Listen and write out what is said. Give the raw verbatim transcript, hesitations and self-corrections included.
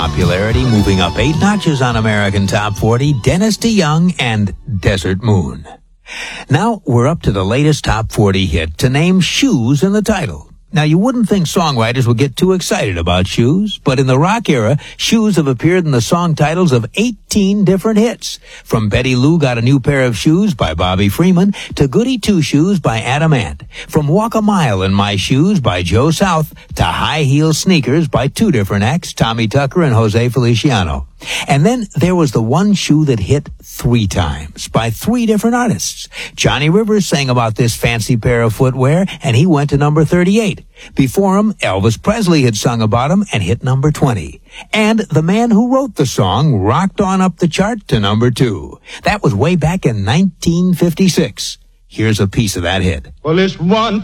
popularity, moving up eight notches on American Top forty, Dennis DeYoung and Desert Moon. Now we're up to the latest Top forty hit to name Shoes in the title. Now, you wouldn't think songwriters would get too excited about shoes, but in the rock era, shoes have appeared in the song titles of eighteen different hits. From Betty Lou Got a New Pair of Shoes by Bobby Freeman to Goody Two Shoes by Adam Ant. From Walk a Mile in My Shoes by Joe South to High Heel Sneakers by two different acts, Tommy Tucker and Jose Feliciano. And then there was the one shoe that hit three times by three different artists. Johnny Rivers sang about this fancy pair of footwear, and he went to number thirty-eight. Before him, Elvis Presley had sung about him and hit number twenty. And the man who wrote the song rocked on up the chart to number two. That was way back in nineteen fifty-six. Here's a piece of that hit. Well, it's one